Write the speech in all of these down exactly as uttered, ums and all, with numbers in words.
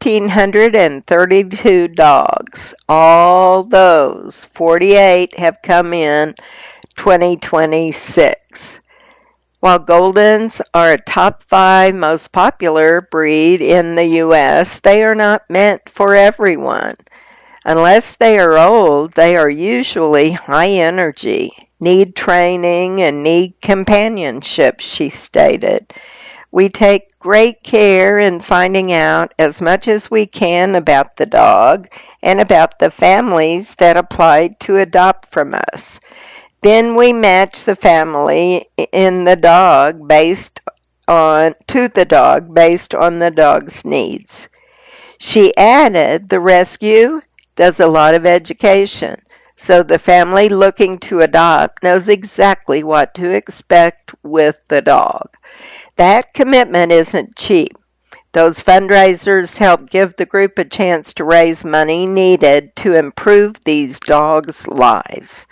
one thousand five hundred thirty-two dogs. All those, forty-eight have come in twenty twenty-six. While Goldens are a top five most popular breed in the U S, they are not meant for everyone. Unless they are old, they are usually high energy, need training, and need companionship, she stated. We take great care in finding out as much as we can about the dog and about the families that applied to adopt from us. Then we match the family in the dog based on to the dog based on the dog's needs. She added the rescue does a lot of education, so the family looking to adopt knows exactly what to expect with the dog. That commitment isn't cheap. Those fundraisers help give the group a chance to raise money needed to improve these dogs' lives.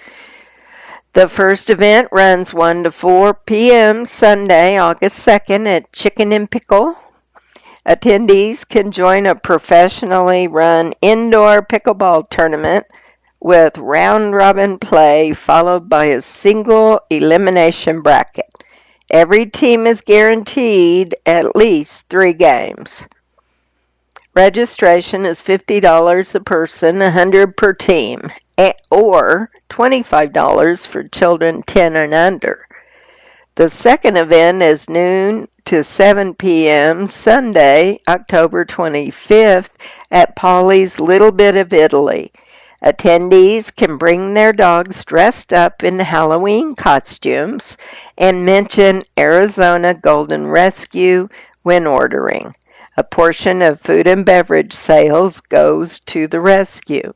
The first event runs one to four p.m. Sunday, August second at Chicken and Pickle. Attendees can join a professionally run indoor pickleball tournament with round-robin play followed by a single elimination bracket. Every team is guaranteed at least three games. Registration is fifty dollars a person, one hundred dollars per team, or twenty-five dollars for children ten and under. The second event is noon to seven p.m. Sunday, October twenty-fifth at Polly's Little Bit of Italy. Attendees can bring their dogs dressed up in Halloween costumes and mention Arizona Golden Rescue when ordering. A portion of food and beverage sales goes to the rescue.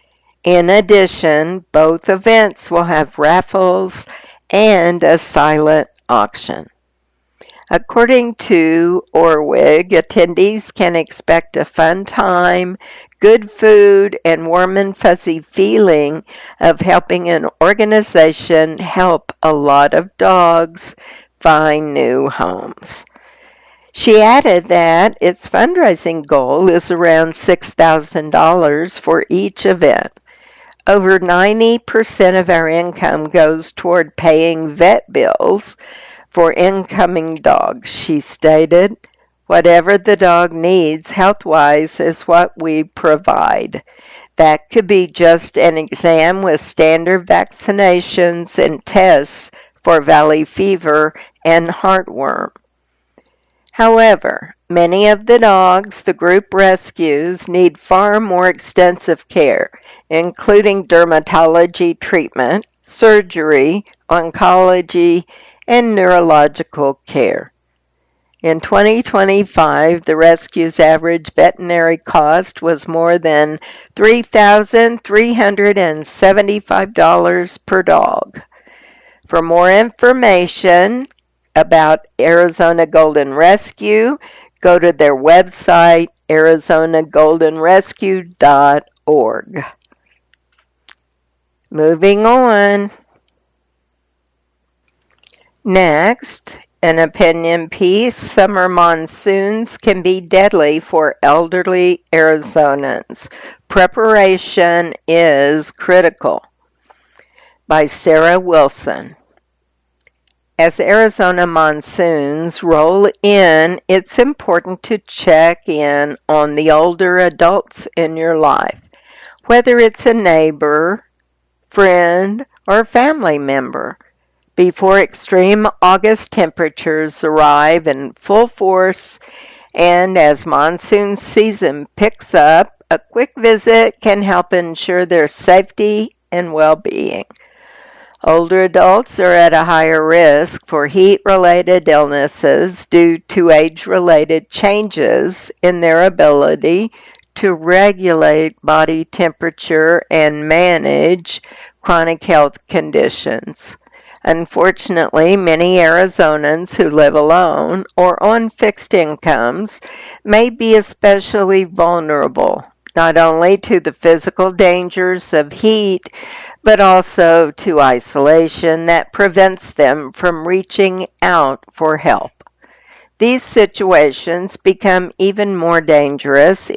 In addition, both events will have raffles and a silent auction. According to Orwig, attendees can expect a fun time, good food, and warm and fuzzy feeling of helping an organization help a lot of dogs find new homes. She added that its fundraising goal is around six thousand dollars for each event. Over ninety percent of our income goes toward paying vet bills for incoming dogs, she stated. Whatever the dog needs health-wise is what we provide. That could be just an exam with standard vaccinations and tests for valley fever and heartworm. However, many of the dogs the group rescues need far more extensive care, including dermatology treatment, surgery, oncology, and neurological care. In twenty twenty-five, the rescue's average veterinary cost was more than three thousand three hundred seventy-five dollars per dog. For more information about Arizona Golden Rescue, go to their website, arizona golden rescue dot org. Moving on. Next, an opinion piece, summer monsoons can be deadly for elderly Arizonans. Preparation is critical. By Sarah Wilson. As Arizona monsoons roll in, it's important to check in on the older adults in your life, whether it's a neighbor, friend, or family member. Before extreme August temperatures arrive in full force, and as monsoon season picks up, a quick visit can help ensure their safety and well-being. Older adults are at a higher risk for heat-related illnesses due to age-related changes in their ability to regulate body temperature and manage chronic health conditions. Unfortunately, many Arizonans who live alone or on fixed incomes may be especially vulnerable, not only to the physical dangers of heat, but also to isolation that prevents them from reaching out for help. These situations become even more dangerous